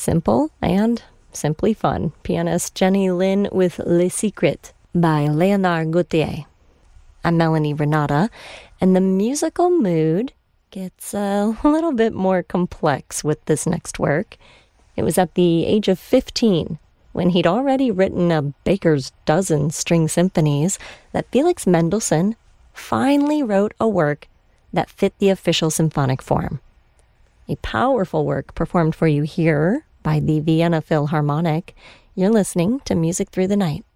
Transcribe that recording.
simple and simply fun. Pianist Jenny Lin with Le Secret by Leonard Gautier. I'm Melanie Renata, and the musical mood gets a little bit more complex with this next work. It was at the age of 15, when he'd already written a baker's dozen string symphonies, that Felix Mendelssohn finally wrote a work that fit the official symphonic form. A powerful work performed for you here by the Vienna Philharmonic. You're listening to Music Through the Night.